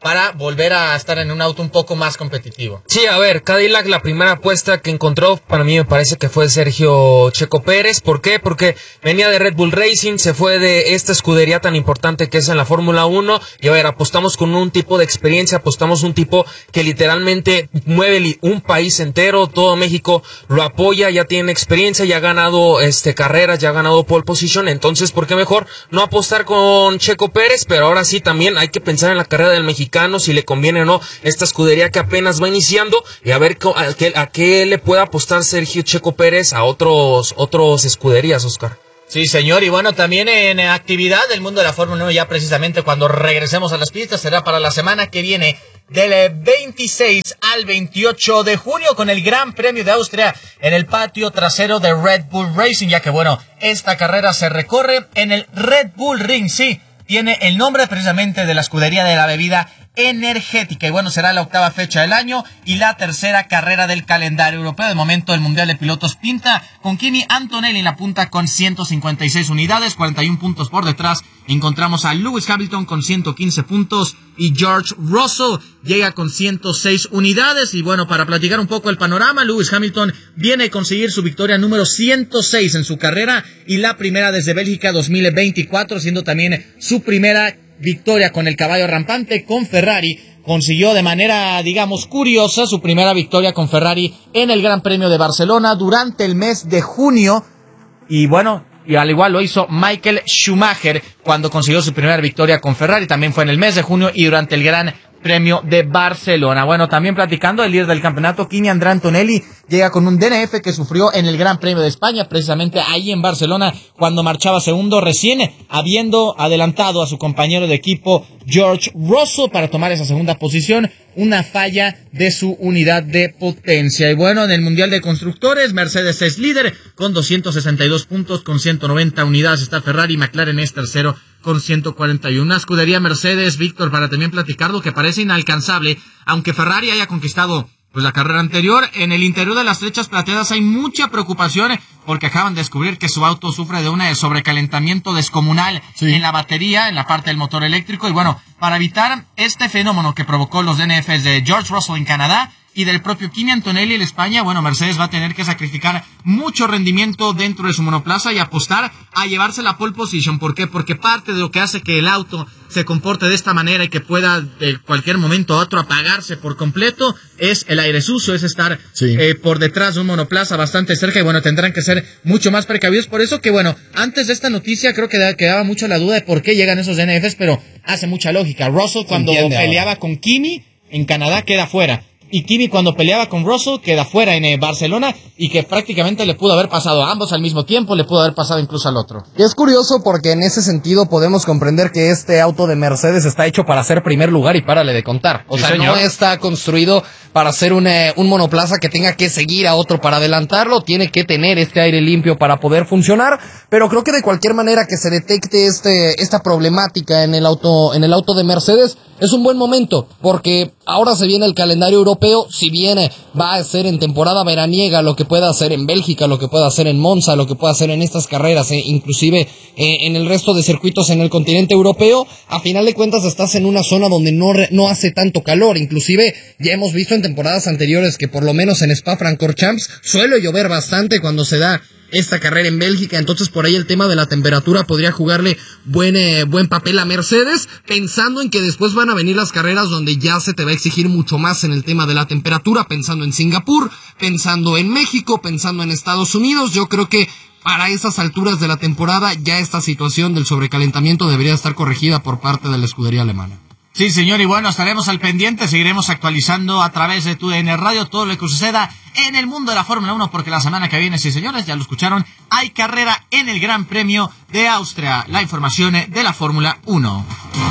para volver a estar en un auto un poco más competitivo. Sí, a ver, Cadillac, la primera apuesta que encontró, para mí me parece que fue Sergio Checo Pérez. ¿Por qué? Porque venía de Red Bull Racing, se fue de esta escudería tan importante que es en la Fórmula uno, y a ver, apostamos con un tipo de experiencia, apostamos un tipo que literalmente mueve un país entero, todo México lo apoya, ya tiene experiencia, ya ha ganado este carreras, ya ha ganado pole position, entonces, ¿por qué mejor no apostar con Checo Pérez? Pero ahora sí, también hay que pensar en la carrera del mexicano, si le conviene o no esta escudería que apenas va iniciando, y a ver a qué, a qué le puede apostar Sergio Checo Pérez a otros otros escuderías, Oscar. Sí, señor, y bueno, también en actividad del mundo de la Fórmula uno, ya precisamente cuando regresemos a las pistas, será para la semana que viene, del veintiséis al veintiocho de junio, con el Gran Premio de Austria en el patio trasero de Red Bull Racing, ya que bueno, esta carrera se recorre en el Red Bull Ring, sí, tiene el nombre precisamente de la escudería de la bebida energética, y bueno, será la octava fecha del año y la tercera carrera del calendario europeo. De momento el Mundial de Pilotos pinta con Kimi Antonelli en la punta con ciento cincuenta y seis unidades, cuarenta y uno puntos por detrás. Encontramos a Lewis Hamilton con ciento quince puntos y George Russell llega con ciento seis unidades. Y bueno, para platicar un poco el panorama, Lewis Hamilton viene a conseguir su victoria número ciento seis en su carrera y la primera desde Bélgica dos mil veinticuatro, siendo también su primera victoria con el caballo rampante con Ferrari. Consiguió de manera, digamos, curiosa su primera victoria con Ferrari en el Gran Premio de Barcelona durante el mes de junio. Y bueno, y al igual lo hizo Michael Schumacher cuando consiguió su primera victoria con Ferrari. También fue en el mes de junio y durante el Gran Premio de Barcelona. Bueno, también platicando, el líder del campeonato, Kimi Andrea Antonelli, llega con un D N F que sufrió en el Gran Premio de España, precisamente ahí en Barcelona, cuando marchaba segundo, recién habiendo adelantado a su compañero de equipo George Russell para tomar esa segunda posición, una falla de su unidad de potencia. Y bueno, en el Mundial de Constructores, Mercedes es líder con doscientos sesenta y dos puntos, con ciento noventa unidades está Ferrari, McLaren es tercero con ciento cuarenta y uno. Una escudería Mercedes, Víctor, para también platicarlo, que parece inalcanzable, aunque Ferrari haya conquistado pues la carrera anterior. En el interior de las flechas plateadas hay mucha preocupación porque acaban de descubrir que su auto sufre de un sobrecalentamiento descomunal sí. en la batería, en la parte del motor eléctrico. Y bueno, para evitar este fenómeno que provocó los D N Fs de George Russell en Canadá y del propio Kimi Antonelli en España, bueno, Mercedes va a tener que sacrificar mucho rendimiento dentro de su monoplaza y apostar a llevarse la pole position. ¿Por qué? Porque parte de lo que hace que el auto se comporte de esta manera y que pueda de cualquier momento a otro apagarse por completo es el aire sucio, es estar sí. eh, por detrás de un monoplaza bastante cerca, y bueno, tendrán que ser mucho más precavidos. Por eso que bueno, antes de esta noticia creo que quedaba mucho la duda de por qué llegan esos D N Fs, pero hace mucha lógica. Russell cuando peleaba ahora. con Kimi en Canadá queda fuera, y Kimi cuando peleaba con Russell queda fuera en eh, Barcelona, y que prácticamente le pudo haber pasado a ambos al mismo tiempo, le pudo haber pasado incluso al otro. Y es curioso porque en ese sentido podemos comprender que este auto de Mercedes está hecho para ser primer lugar y párale de contar. O sí, sea, señor. No está construido para ser un, eh, un monoplaza que tenga que seguir a otro para adelantarlo, tiene que tener este aire limpio para poder funcionar, pero creo que de cualquier manera que se detecte este esta problemática en el auto en el auto de Mercedes es un buen momento, porque ahora se viene el calendario europeo, si bien va a ser en temporada veraniega lo que pueda hacer en Bélgica, lo que pueda hacer en Monza, lo que pueda hacer en estas carreras, eh, inclusive eh, en el resto de circuitos en el continente europeo, a final de cuentas estás en una zona donde no, re, no hace tanto calor. Inclusive ya hemos visto en temporadas anteriores que por lo menos en Spa-Francorchamps suele llover bastante cuando se da esta carrera en Bélgica, entonces por ahí el tema de la temperatura podría jugarle buen, eh, buen papel a Mercedes, pensando en que después van a venir las carreras donde ya se te va a exigir mucho más en el tema de la temperatura, pensando en Singapur, pensando en México, pensando en Estados Unidos. Yo creo que para esas alturas de la temporada ya esta situación del sobrecalentamiento debería estar corregida por parte de la escudería alemana. Sí, señor, y bueno, estaremos al pendiente, seguiremos actualizando a través de T U D N Radio todo lo que suceda en el mundo de la Fórmula uno, porque la semana que viene, sí señores, ya lo escucharon, hay carrera en el Gran Premio de Austria. La información de la Fórmula uno.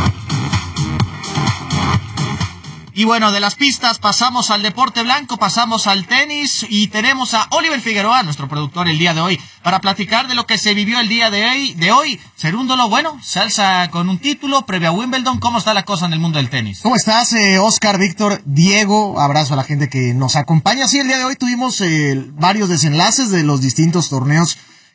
Y bueno, de las pistas pasamos al deporte blanco, pasamos al tenis y tenemos a Oliver Figueroa, nuestro productor el día de hoy, para platicar de lo que se vivió el día de hoy. De hoy. Cerúndolo, bueno, se alza con un título previo a Wimbledon. ¿Cómo está la cosa en el mundo del tenis? ¿Cómo estás, eh, Oscar, Víctor, Diego? Abrazo a la gente que nos acompaña. Sí, el día de hoy tuvimos eh, varios desenlaces de los distintos torneos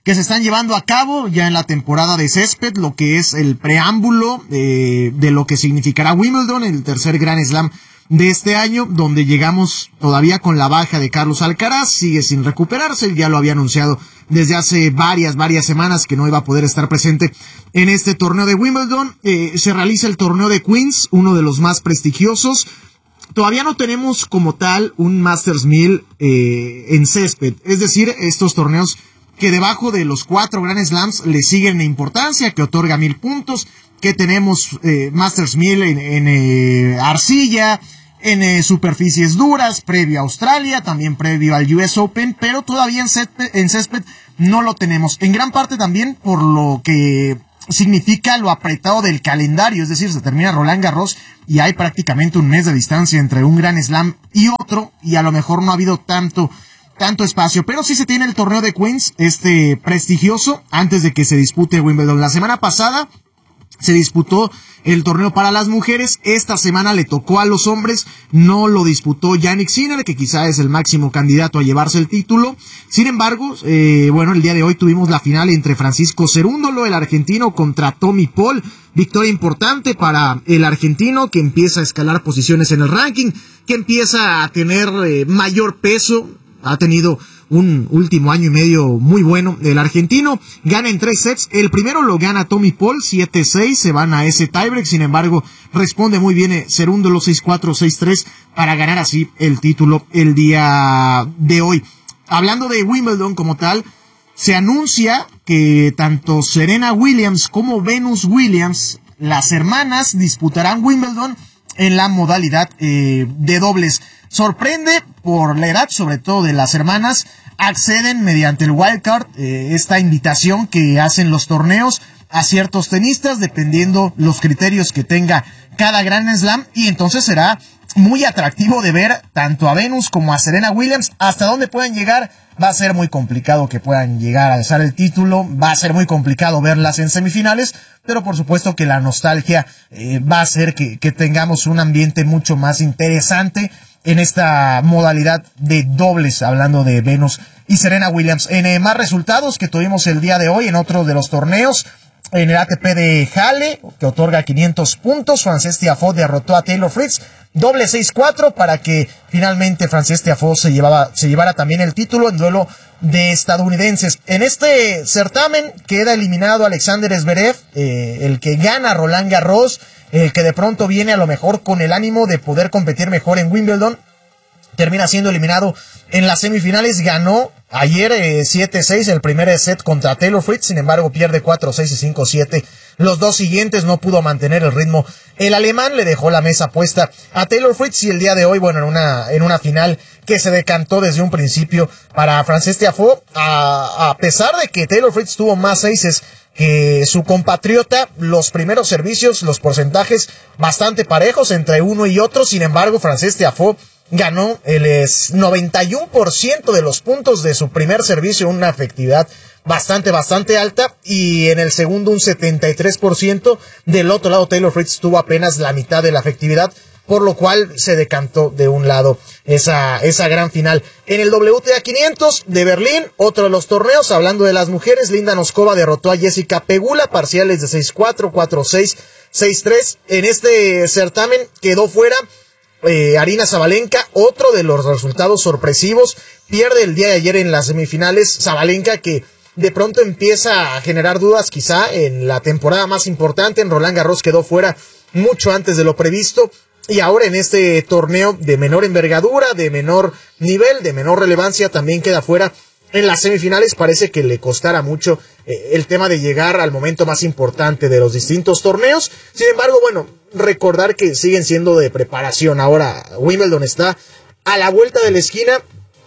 que se están llevando a cabo ya en la temporada de césped, lo que es el preámbulo eh, de lo que significará Wimbledon, el tercer Grand Slam de este año, donde llegamos todavía con la baja de Carlos Alcaraz, sigue sin recuperarse, él ya lo había anunciado desde hace varias, varias semanas que no iba a poder estar presente en este torneo de Wimbledon. Eh, se realiza el torneo de Queens, uno de los más prestigiosos. Todavía no tenemos como tal un Masters mil eh, en césped, es decir, estos torneos que debajo de los cuatro Grand Slams le siguen en importancia, que otorga mil puntos, que tenemos eh, Masters mil en, en eh, arcilla, en eh, superficies duras, previo a Australia, también previo al U S Open, pero todavía en césped, en césped no lo tenemos. En gran parte también por lo que significa lo apretado del calendario, es decir, se termina Roland Garros y hay prácticamente un mes de distancia entre un Grand Slam y otro, y a lo mejor no ha habido tanto tanto espacio, pero sí se tiene el torneo de Queens, este prestigioso, antes de que se dispute Wimbledon. La semana pasada se disputó el torneo para las mujeres, esta semana le tocó a los hombres, no lo disputó Jannik Sinner, que quizá es el máximo candidato a llevarse el título. Sin embargo, eh, bueno, el día de hoy tuvimos la final entre Francisco Cerúndolo, el argentino, contra Tommy Paul, victoria importante para el argentino, que empieza a escalar posiciones en el ranking, que empieza a tener eh, mayor peso. Ha tenido un último año y medio muy bueno el argentino. Gana en tres sets. El primero lo gana Tommy Paul, siete seis. Se van a ese tiebreak. Sin embargo, responde muy bien Cerúndolo, seis cuatro, seis tres, para ganar así el título el día de hoy. Hablando de Wimbledon como tal, se anuncia que tanto Serena Williams como Venus Williams, las hermanas, disputarán Wimbledon en la modalidad eh, de dobles. Sorprende por la edad, sobre todo de las hermanas. Acceden mediante el wildcard, eh, esta invitación que hacen los torneos a ciertos tenistas, dependiendo los criterios que tenga cada Grand Slam, y entonces será muy atractivo de ver tanto a Venus como a Serena Williams. Hasta dónde pueden llegar, va a ser muy complicado que puedan llegar a alzar el título, va a ser muy complicado verlas en semifinales, pero por supuesto que la nostalgia eh, va a hacer que, que tengamos un ambiente mucho más interesante en esta modalidad de dobles, hablando de Venus y Serena Williams. En eh, más resultados que tuvimos el día de hoy en otro de los torneos, en el A T P de Halle, que otorga quinientos puntos, Frances Tiafoe derrotó a Taylor Fritz, doble seis cuatro, para que finalmente Frances Tiafoe se, llevaba, se llevara también el título en duelo de estadounidenses. En este certamen queda eliminado Alexander Zverev, eh, el que gana Roland Garros, el que de pronto viene a lo mejor con el ánimo de poder competir mejor en Wimbledon, termina siendo eliminado en las semifinales. Ganó ayer eh, siete seis el primer set contra Taylor Fritz, sin embargo pierde cuatro seis y cinco siete los dos siguientes, no pudo mantener el ritmo. El alemán le dejó la mesa puesta a Taylor Fritz, y el día de hoy, bueno, en una, en una final que se decantó desde un principio para Frances Tiafoe, a, a pesar de que Taylor Fritz tuvo más seises que su compatriota, los primeros servicios, los porcentajes bastante parejos entre uno y otro. Sin embargo, Frances Tiafoe ganó el noventa y uno por ciento de los puntos de su primer servicio, una efectividad bastante, bastante alta, y en el segundo un setenta y tres por ciento. Del otro lado, Taylor Fritz tuvo apenas la mitad de la efectividad, por lo cual se decantó de un lado esa, esa gran final. En el W T A quinientos de Berlín, otro de los torneos, hablando de las mujeres, Linda Noskova derrotó a Jessica Pegula, parciales de seis cuatro, cuatro seis, seis tres. En este certamen quedó fuera eh, Aryna Sabalenka, otro de los resultados sorpresivos. Pierde el día de ayer en las semifinales Sabalenka, que de pronto empieza a generar dudas quizá en la temporada más importante. En Roland Garros quedó fuera mucho antes de lo previsto, y ahora en este torneo de menor envergadura, de menor nivel, de menor relevancia, también queda fuera en las semifinales. Parece que le costará mucho eh, el tema de llegar al momento más importante de los distintos torneos. Sin embargo, bueno, recordar que siguen siendo de preparación. Ahora Wimbledon está a la vuelta de la esquina,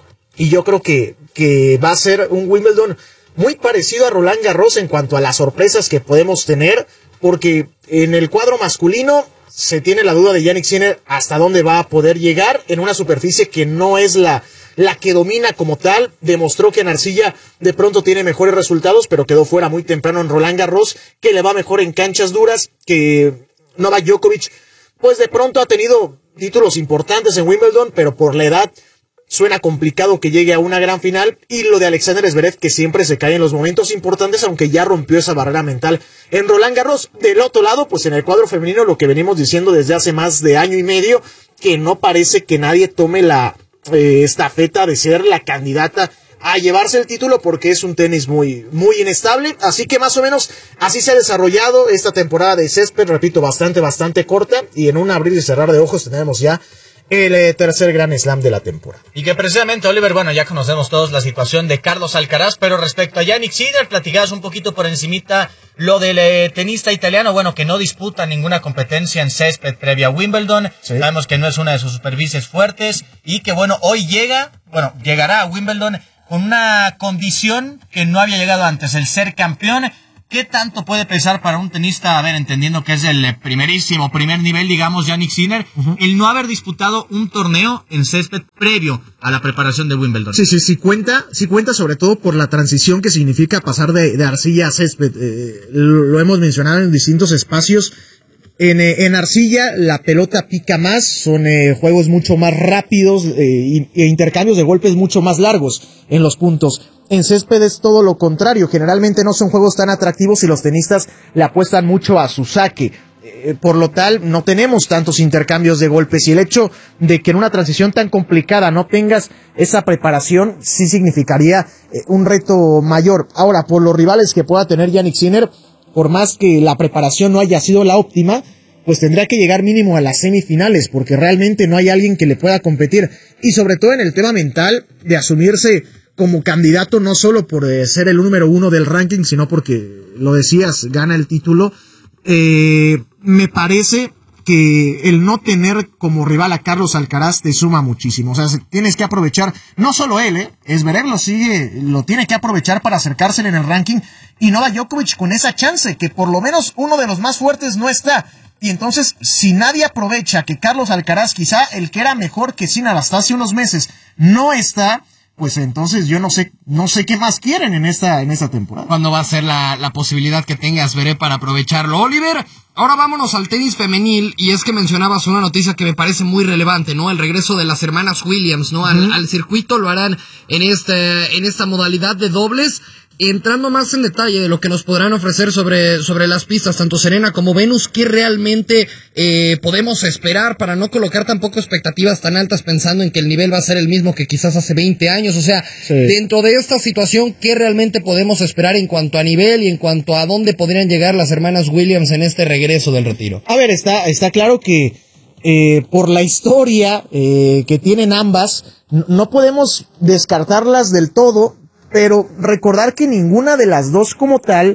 y yo creo que, que va a ser un Wimbledon muy parecido a Roland Garros en cuanto a las sorpresas que podemos tener, porque en el cuadro masculino se tiene la duda de Jannik Sinner hasta dónde va a poder llegar en una superficie que no es la, la que domina como tal. Demostró que en arcilla de pronto tiene mejores resultados, pero quedó fuera muy temprano en Roland Garros, que le va mejor en canchas duras, que Novak Djokovic pues de pronto ha tenido títulos importantes en Wimbledon, pero por la edad suena complicado que llegue a una gran final, y lo de Alexander Zverev, que siempre se cae en los momentos importantes, aunque ya rompió esa barrera mental en Roland Garros. Del otro lado, pues en el cuadro femenino, lo que venimos diciendo desde hace más de año y medio, que no parece que nadie tome la eh, estafeta de ser la candidata a llevarse el título, porque es un tenis muy, muy inestable. Así que más o menos así se ha desarrollado esta temporada de césped, repito, bastante, bastante corta, y en un abrir y cerrar de ojos tenemos ya el eh, tercer Grand Slam de la temporada. Y que precisamente, Oliver, bueno, ya conocemos todos la situación de Carlos Alcaraz, pero respecto a Jannik Sinner, platicabas un poquito por encimita lo del eh, tenista italiano, bueno, que no disputa ninguna competencia en césped previa a Wimbledon. Sí. Sabemos que no es una de sus superficies fuertes, y que, bueno, hoy llega, bueno, llegará a Wimbledon con una condición que no había llegado antes, el ser campeón. ¿Qué tanto puede pesar para un tenista, a ver, entendiendo que es el primerísimo, primer nivel, digamos, Jannik Sinner, uh-huh, el no haber disputado un torneo en césped previo a la preparación de Wimbledon? Sí, sí, sí cuenta, sí cuenta, sobre todo por la transición que significa pasar de, de arcilla a césped. Eh, lo, lo hemos mencionado en distintos espacios. En, eh, en arcilla la pelota pica más, son eh, juegos mucho más rápidos eh, e intercambios de golpes mucho más largos en los puntos. En césped es todo lo contrario, generalmente no son juegos tan atractivos y los tenistas le apuestan mucho a su saque. Eh, por lo tal, no tenemos tantos intercambios de golpes, y el hecho de que en una transición tan complicada no tengas esa preparación sí significaría eh, un reto mayor. Ahora, por los rivales que pueda tener Jannik Sinner, por más que la preparación no haya sido la óptima, pues tendrá que llegar mínimo a las semifinales, porque realmente no hay alguien que le pueda competir. Y sobre todo en el tema mental, de asumirse como candidato, no solo por eh, ser el número uno del ranking, sino porque, lo decías, gana el título. Eh, me parece que el no tener como rival a Carlos Alcaraz te suma muchísimo. O sea, tienes que aprovechar, no solo él, eh, Zverev lo sigue, lo tiene que aprovechar para acercársele en el ranking, y Novak Djokovic con esa chance, que por lo menos uno de los más fuertes no está. Y entonces, si nadie aprovecha que Carlos Alcaraz, quizá el que era mejor que Sinner hasta hace unos meses, no está, pues entonces yo no sé, no sé qué más quieren en esta, en esta temporada. ¿Cuándo va a ser la, la posibilidad que tengas, Veré, para aprovecharlo? Oliver, ahora vámonos al tenis femenil, y es que mencionabas una noticia que me parece muy relevante, ¿no? El regreso de las hermanas Williams, ¿no? Al, uh-huh. al circuito, lo harán en este, en esta modalidad de dobles. Entrando más en detalle de lo que nos podrán ofrecer sobre, sobre las pistas, tanto Serena como Venus, ¿qué realmente eh, podemos esperar para no colocar tampoco expectativas tan altas pensando en que el nivel va a ser el mismo que quizás hace veinte años? O sea, sí. Dentro de esta situación, ¿qué realmente podemos esperar en cuanto a nivel y en cuanto a dónde podrían llegar las hermanas Williams en este regreso del retiro? A ver, está, está claro que eh, por la historia eh, que tienen ambas, no podemos descartarlas del todo, pero recordar que ninguna de las dos como tal,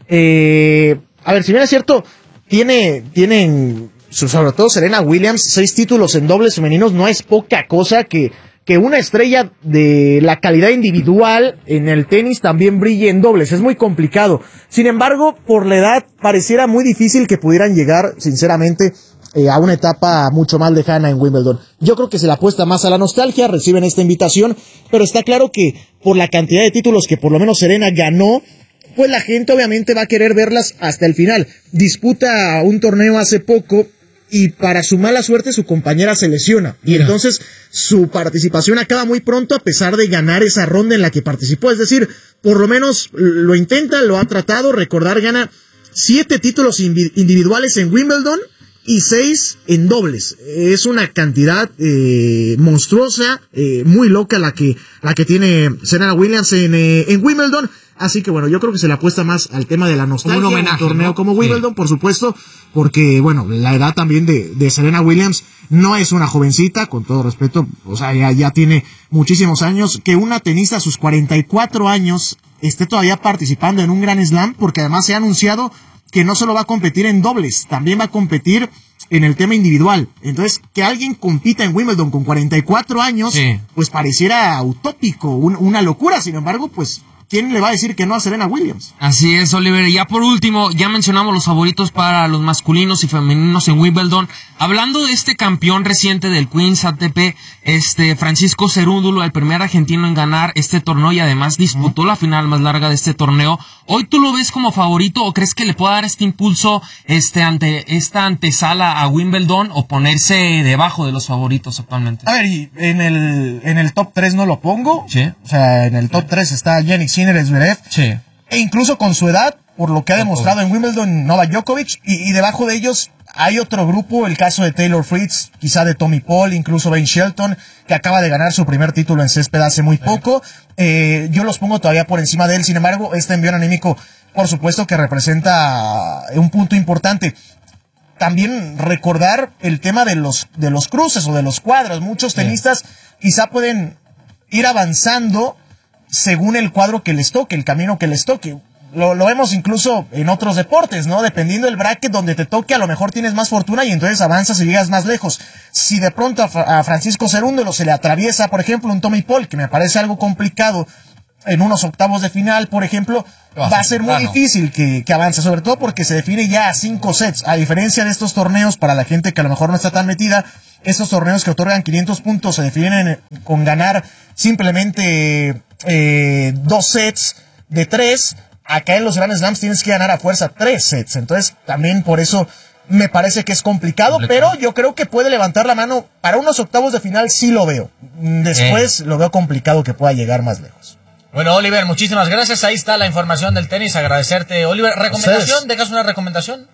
eh, a ver, si bien es cierto, tiene, tienen, sobre todo Serena Williams, seis títulos en dobles femeninos, no es poca cosa que, que una estrella de la calidad individual en el tenis también brille en dobles, es muy complicado. Sin embargo, por la edad, pareciera muy difícil que pudieran llegar, sinceramente, Eh, a una etapa mucho más lejana en Wimbledon. Yo creo que se le apuesta más a la nostalgia, reciben esta invitación, pero está claro que por la cantidad de títulos que por lo menos Serena ganó, pues la gente obviamente va a querer verlas hasta el final. Disputa un torneo hace poco y para su mala suerte su compañera se lesiona. Y Mira. entonces su participación acaba muy pronto a pesar de ganar esa ronda en la que participó. Es decir, por lo menos lo intenta, lo ha tratado. Recordar, gana siete títulos individuales en Wimbledon y seis en dobles. Es una cantidad eh, monstruosa, eh, muy loca la que la que tiene Serena Williams en, eh, en Wimbledon. Así que bueno, yo creo que se le apuesta más al tema de la nostalgia. Un homenaje, un torneo, ¿no? Como Wimbledon, sí. Por supuesto, porque bueno, la edad también de, de Serena Williams no es una jovencita, con todo respeto, o sea, ya, ya tiene muchísimos años. Que una tenista a sus cuarenta y cuatro años esté todavía participando en un Grand Slam, porque además se ha anunciado que no solo va a competir en dobles, también va a competir en el tema individual. Entonces, que alguien compita en Wimbledon con cuarenta y cuatro años, sí. pues pareciera utópico, un, una locura. Sin embargo, pues ¿quién le va a decir que no a Serena Williams? Así es, Oliver. Y ya por último, ya mencionamos los favoritos para los masculinos y femeninos en Wimbledon. Hablando de este campeón reciente del Queens A T P, este Francisco Cerúndulo, el primer argentino en ganar este torneo y además disputó la final más larga de este torneo. ¿Hoy tú lo ves como favorito o crees que le pueda dar este impulso este ante esta antesala a Wimbledon o ponerse debajo de los favoritos actualmente? A ver, y en el en el top tres no lo pongo. Sí. O sea, en el top tres está Jannik Sinner, Zverev. Sí. E incluso con su edad, por lo que ha demostrado en Wimbledon, Novak Djokovic, y, y debajo de ellos hay otro grupo, el caso de Taylor Fritz, quizá de Tommy Paul, incluso Ben Shelton, que acaba de ganar su primer título en césped hace muy poco. Eh, yo los pongo todavía por encima de él, sin embargo, este envío anímico, por supuesto que representa un punto importante. También recordar el tema de los, de los cruces o de los cuadros. Muchos tenistas quizá pueden ir avanzando según el cuadro que les toque, el camino que les toque. Lo, lo vemos incluso en otros deportes, ¿no? Dependiendo del bracket donde te toque, a lo mejor tienes más fortuna y entonces avanzas y llegas más lejos. Si de pronto a, a Francisco Cerúndulo se le atraviesa, por ejemplo, un Tommy Paul, que me parece algo complicado, en unos octavos de final, por ejemplo, va a ser muy difícil que, que avance, sobre todo porque se define ya a cinco sets, a diferencia de estos torneos, para la gente que a lo mejor no está tan metida, estos torneos que otorgan quinientos puntos se definen con ganar simplemente eh, dos sets de tres. Acá en los Grand Slams tienes que ganar a fuerza tres sets, entonces también por eso me parece que es complicado, pero yo creo que puede levantar la mano. Para unos octavos de final sí lo veo, después eh. lo veo complicado que pueda llegar más lejos. Bueno, Oliver, muchísimas gracias, ahí está la información del tenis, agradecerte, Oliver. ¿Recomendación? ¿Dejas una recomendación?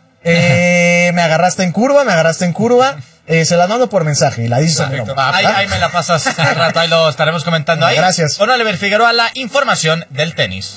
Eh, me agarraste en curva, me agarraste en curva. Eh, se la mando por mensaje y la dices. Ahí, ahí me la pasas al rato, ahí lo estaremos comentando ahí. Gracias. Con Oliver Figueroa, la información del tenis.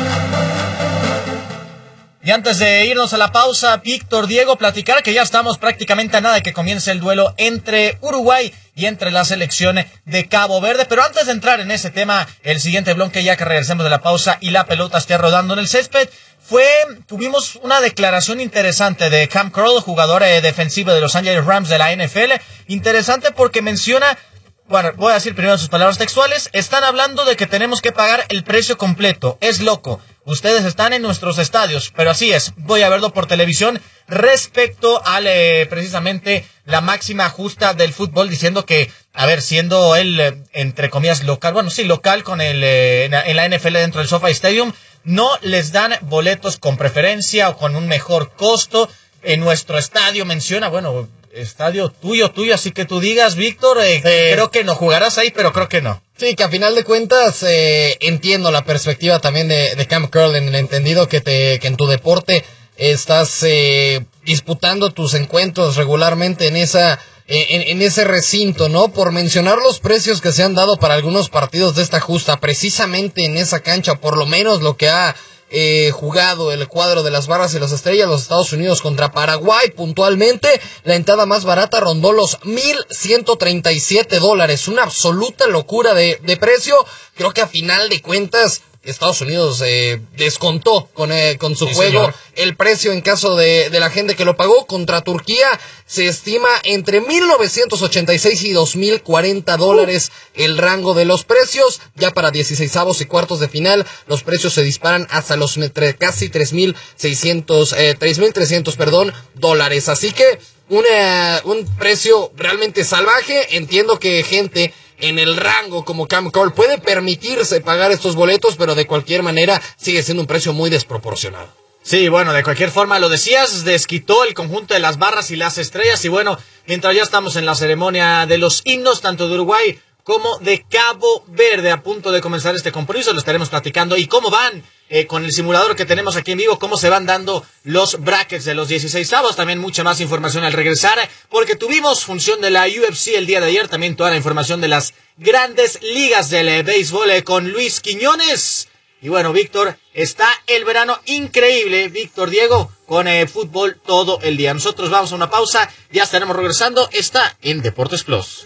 Y antes de irnos a la pausa, Víctor, Diego, platicar que ya estamos prácticamente a nada de que comience el duelo entre Uruguay y entre la selección de Cabo Verde. Pero antes de entrar en ese tema, el siguiente bloque, ya que regresemos de la pausa y la pelota esté rodando en el césped, fue, tuvimos una declaración interesante de Cam Curl, jugador eh, defensivo de Los Angeles Rams de la N F L. Interesante porque menciona, bueno, voy a decir primero sus palabras textuales, están hablando de que tenemos que pagar el precio completo, es loco. Ustedes están en nuestros estadios, pero así es, voy a verlo por televisión respecto a eh, precisamente la máxima justa del fútbol, diciendo que, a ver, siendo él, eh, entre comillas, local, bueno, sí, local con el eh, en la N F L dentro del SoFi Stadium, no les dan boletos con preferencia o con un mejor costo. En nuestro estadio menciona, bueno, estadio tuyo, tuyo, así que tú digas, Víctor, eh, eh, creo que no jugarás ahí, pero creo que no. Sí, que a final de cuentas eh, entiendo la perspectiva también de, de Cam Curl, en el entendido que, te, que en tu deporte estás eh, disputando tus encuentros regularmente en esa en, en ese recinto, ¿no? Por mencionar los precios que se han dado para algunos partidos de esta justa, precisamente en esa cancha, por lo menos lo que ha Eh, jugado el cuadro de las Barras y las Estrellas, los Estados Unidos contra Paraguay, puntualmente, la entrada más barata rondó los mil ciento treinta y siete dólares, una absoluta locura de, de precio. Creo que a final de cuentas Estados Unidos eh, descontó con, eh, con su sí, juego señor. El precio en caso de, de la gente que lo pagó. Contra Turquía se estima entre mil novecientos ochenta y seis y dos mil cuarenta dólares uh. el rango de los precios. Ya para dieciseisavos y cuartos de final los precios se disparan hasta los tre- casi tres mil seiscientos, eh, tres mil trescientos, perdón, dólares. Así que una, un precio realmente salvaje. Entiendo que gente en el rango como Cam Curl puede permitirse pagar estos boletos, pero de cualquier manera sigue siendo un precio muy desproporcionado. Sí, bueno, de cualquier forma, lo decías, desquitó el conjunto de las Barras y las Estrellas, y bueno, mientras ya estamos en la ceremonia de los himnos, tanto de Uruguay como de Cabo Verde, a punto de comenzar este compromiso, lo estaremos platicando, y cómo van eh, con el simulador que tenemos aquí en vivo, cómo se van dando los brackets de los dieciseisavos, también mucha más información al regresar, porque tuvimos función de la U F C el día de ayer, también toda la información de las grandes ligas del eh, béisbol eh, con Luis Quiñones. Y bueno, Víctor, está el verano increíble, Víctor, Diego, con eh, fútbol todo el día. Nosotros vamos a una pausa, ya estaremos regresando, está en Deportes Plus.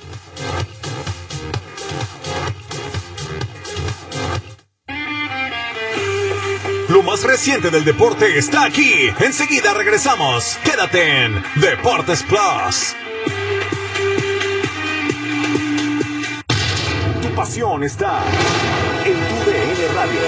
Lo más reciente del deporte está aquí. Enseguida regresamos. Quédate en Deportes Plus. pasión está en tu D N Radio.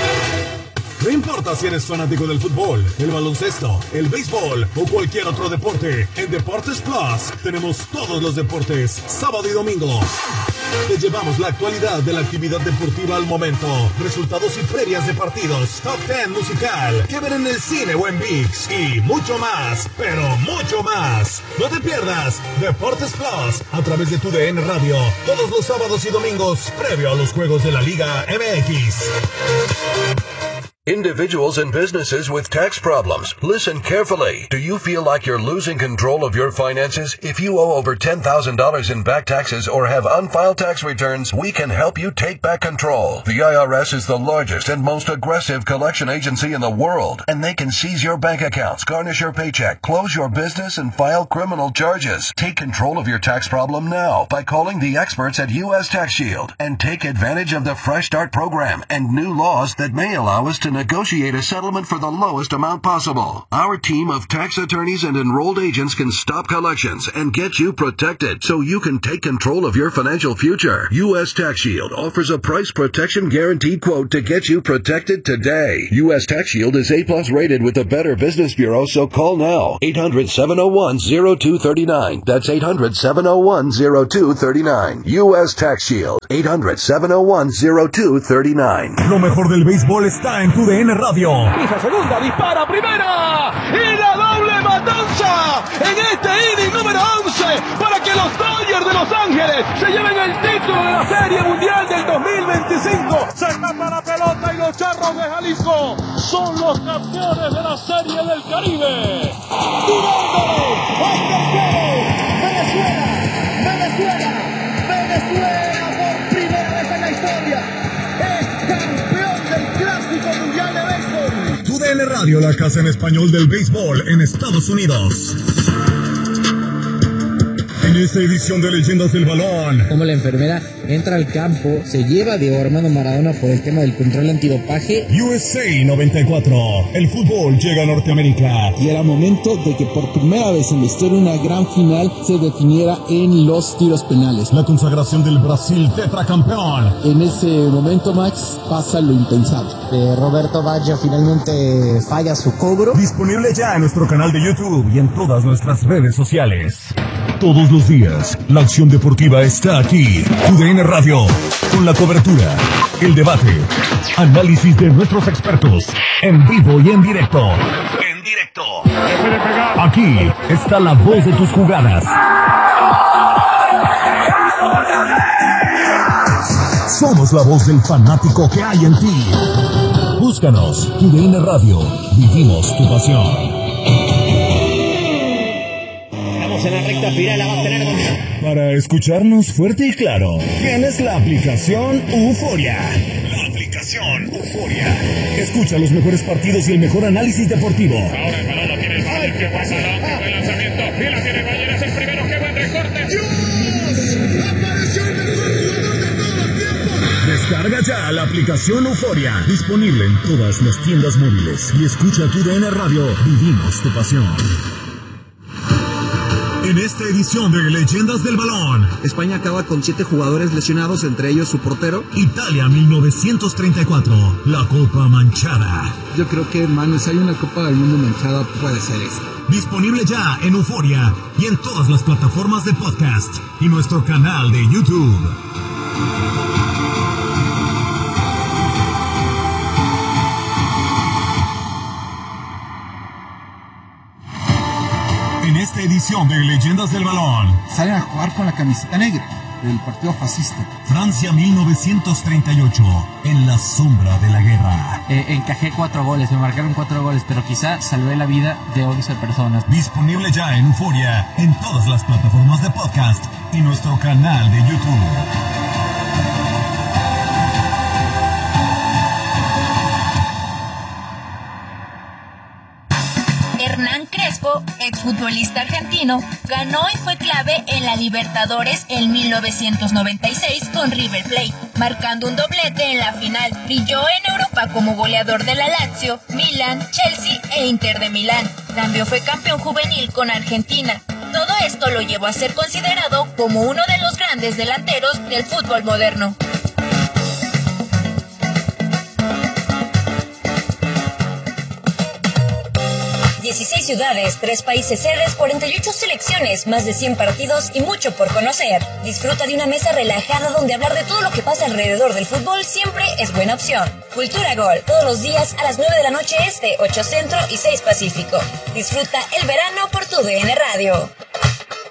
No importa si eres fanático del fútbol, el baloncesto, el béisbol o cualquier otro deporte, en Deportes Plus tenemos todos los deportes, sábado y domingo. Te llevamos la actualidad de la actividad deportiva al momento, resultados y previas de partidos, top ten musical, que ver en el cine o en ViX y mucho más, pero mucho más. No te pierdas Deportes Plus a través de tu D N Radio, todos los sábados y domingos, previo a los juegos de la Liga M X. Individuals and businesses with tax problems. Listen carefully. Do you feel like you're losing control of your finances? If you owe over ten thousand dollars in back taxes or have unfiled tax returns, we can help you take back control. The I R S is the largest and most aggressive collection agency in the world, and they can seize your bank accounts, garnish your paycheck, close your business, and file criminal charges. Take control of your tax problem now by calling the experts at U S Tax Shield and take advantage of the Fresh Start program and new laws that may allow us to negotiate a settlement for the lowest amount possible. Our team of tax attorneys and enrolled agents can stop collections and get you protected so you can take control of your financial future. U S Tax Shield offers a price protection guaranteed quote to get you protected today. U S Tax Shield is A plus rated with the Better Business Bureau, so call now. eight hundred, seven oh one, oh two three nine. That's eight hundred, seven oh one, oh two three nine. U S Tax Shield. eight hundred, seven oh one, oh two three nine. Lo mejor del béisbol está en tu D N Radio. Pisa segunda, dispara primera y la doble matanza en este inning número once para que los Dodgers de Los Ángeles se lleven el título de la Serie Mundial del dos mil veinticinco. Se escapa la pelota y los Charros de Jalisco son los campeones de la Serie del Caribe. Tirando al tercero, Venezuela, Venezuela, Venezuela por primera vez en la historia es campeón del Clásico Mundial de Béisbol. Tu D N Radio, la casa en español del béisbol en Estados Unidos. En esta edición de Leyendas del Balón, como la enfermera entra al campo, se lleva a Diego Armando Maradona por el tema del control antidopaje. U S A noventa y cuatro, el fútbol llega a Norteamérica. Y era momento de que por primera vez en la historia una gran final se definiera en los tiros penales. La consagración del Brasil tetracampeón. En ese momento, Max, pasa lo impensable. Eh, Roberto Baggio finalmente falla su cobro. Disponible ya en nuestro canal de YouTube y en todas nuestras redes sociales. Todos los días, la acción deportiva está aquí. U D N Radio, con la cobertura, el debate, análisis de nuestros expertos, en vivo y en directo. En directo. Aquí está la voz de tus jugadas. Somos la voz del fanático que hay en ti. Búscanos, U D N Radio, vivimos tu pasión. En la recta final la va a tener Gonzalo. Para escucharnos fuerte y claro, tienes la aplicación Euforia. La aplicación Euforia. Escucha los mejores partidos y el mejor análisis deportivo. Ahora el balón lo tiene el Madrid, que pasa la el lanzamiento. Y la tiene Bayer, es el primero, que buen recorte. ¡Dios! ¡Apareció el mejor jugador de todos los tiempos! Descarga ya la aplicación Euforia. Disponible en todas las tiendas móviles. Y escucha tu D N Radio. Vivimos tu pasión. En esta edición de Leyendas del Balón, España acaba con siete jugadores lesionados, entre ellos su portero. Italia mil novecientos treinta y cuatro, la Copa Manchada. Yo creo que, hermano, si hay una Copa del Mundo manchada, puede ser esta. Disponible ya en Euforia y en todas las plataformas de podcast y nuestro canal de YouTube. En esta edición de Leyendas del Balón, salen a jugar con la camiseta negra del partido fascista. Francia mil novecientos treinta y ocho, en la sombra de la guerra. Eh, encajé cuatro goles, me marcaron cuatro goles, pero quizá salvé la vida de once personas. Disponible ya en Euforia, en todas las plataformas de podcast y nuestro canal de YouTube. Hernán Crespo, exfutbolista argentino, ganó y fue clave en la Libertadores en mil novecientos noventa y seis con River Plate, marcando un doblete en la final. Brilló en Europa como goleador de la Lazio, Milan, Chelsea e Inter de Milán. También fue campeón juvenil con Argentina. Todo esto lo llevó a ser considerado como uno de los grandes delanteros del fútbol moderno. dieciséis ciudades, tres países sedes, cuarenta y ocho selecciones, más de cien partidos y mucho por conocer. Disfruta de una mesa relajada donde hablar de todo lo que pasa alrededor del fútbol siempre es buena opción. Cultura Gol, todos los días a las nueve de la noche este, ocho centro y seis pacífico. Disfruta el verano por tu D N Radio.